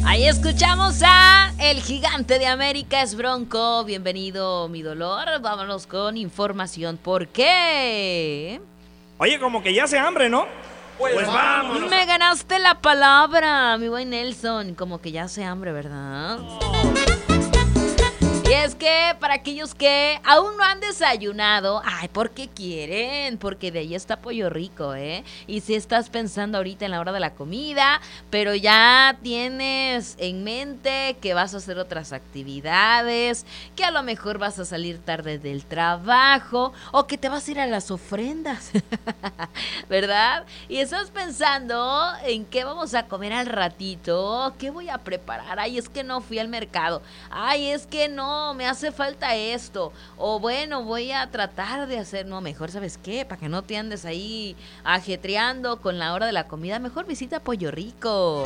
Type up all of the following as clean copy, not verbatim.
Ahí escuchamos a El Gigante de América es Bronco. Bienvenido, mi dolor. Vámonos con información. ¿Por qué? Oye, como que ya hace hambre, ¿no? Pues vámonos. Me ganaste la palabra, mi buen Nelson. Como que ya hace hambre, ¿verdad? Y es que para aquellos que aún no han desayunado, ay, ¿por qué quieren? Porque de ahí está Pollo Rico, ¿eh? Y si estás pensando ahorita en la hora de la comida, pero ya tienes en mente que vas a hacer otras actividades, que a lo mejor vas a salir tarde del trabajo o que te vas a ir a las ofrendas, ¿verdad? Y estás pensando en qué vamos a comer al ratito, qué voy a preparar, ay, es que no fui al mercado, ay, es que no, me hace falta esto, o bueno, voy a tratar de hacer, no, mejor, ¿sabes qué? Para que no te andes ahí ajetreando con la hora de la comida, mejor visita Pollo Rico.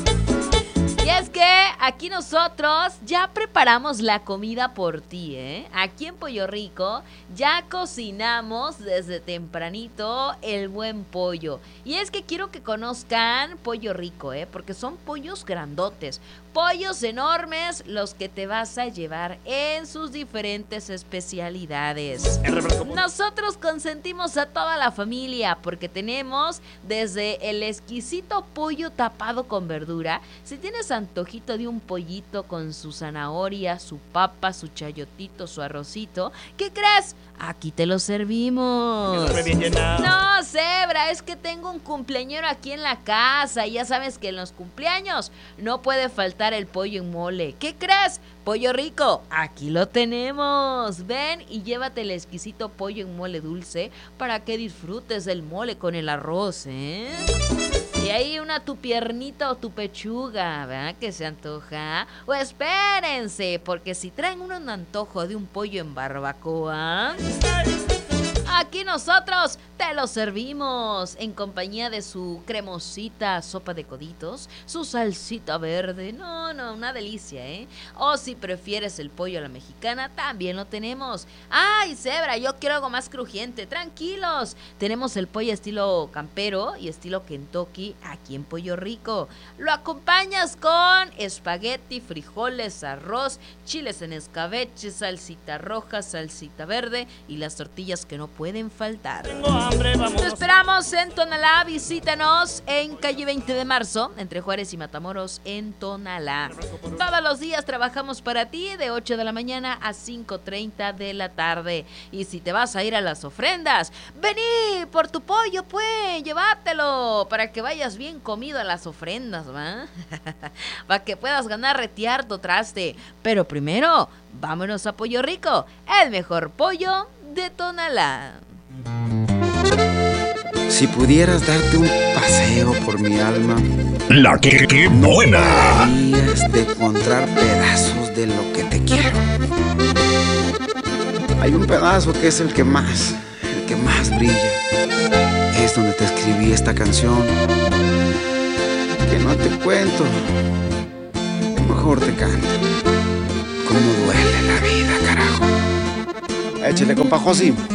Y es que aquí nosotros ya preparamos la comida por ti, ¿eh? Aquí en Pollo Rico ya cocinamos desde tempranito el buen pollo. Y es que quiero que conozcan Pollo Rico, ¿eh? Porque son pollos grandotes, pollos enormes los que te vas a llevar en sus diferentes especialidades. Nosotros consentimos a toda la familia porque tenemos desde el exquisito pollo tapado con verdura. Si tienes antojito de un pollito con su zanahoria, su papa, su chayotito, su arrocito, ¿qué crees? Aquí te lo servimos. No, Zebra, es que tengo un cumpleañero aquí en la casa y ya sabes que en los cumpleaños no puede faltar el pollo en mole. ¿Qué crees? Pollo Rico, aquí lo tenemos. Ven y llévate el exquisito pollo en mole dulce para que disfrutes del mole con el arroz, ¿eh? Y ahí tu piernita o tu pechuga, ¿verdad? Que se antoja. O espérense, porque si traen un antojo de un pollo en barbacoa, aquí nosotros te lo servimos en compañía de su cremosita sopa de coditos, su salsita verde. No, una delicia, ¿eh? O si prefieres el pollo a la mexicana, también lo tenemos. ¡Ay, Zebra! Yo quiero algo más crujiente. Tranquilos. Tenemos el pollo estilo campero y estilo Kentucky aquí en Pollo Rico. Lo acompañas con espagueti, frijoles, arroz, chiles en escabeche, salsita roja, salsita verde y las tortillas que no pueden faltar. Te esperamos en Tonalá. Visítanos en calle 20 de marzo, entre Juárez y Matamoros, en Tonalá. Todos los días trabajamos para ti de 8 de la mañana a 5:30 de la tarde. Y si te vas a ir a las ofrendas, vení por tu pollo, pues, llévatelo para que vayas bien comido a las ofrendas, ¿va? Para que puedas ganar retear tu traste. Pero primero, vámonos a Pollo Rico, el mejor pollo de Tonalá. Si pudieras darte un paseo por mi alma, la que buena. Deberías de encontrar pedazos de lo que te quiero. Hay un pedazo que es el que más brilla. Es donde te escribí esta canción. Que no te cuento, mejor te canto. Cómo duele la vida, carajo. Échale, compa Josi.